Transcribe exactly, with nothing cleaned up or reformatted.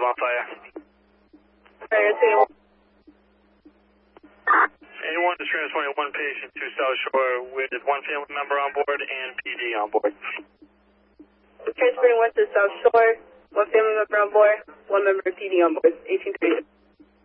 on fire. Alright, it's eighty-one. eighty-one is transporting one patient to South Shore with one family member on board and P D on board. Transporting one to South Shore, one family member on board, one member of P D on board, eighteen thirty.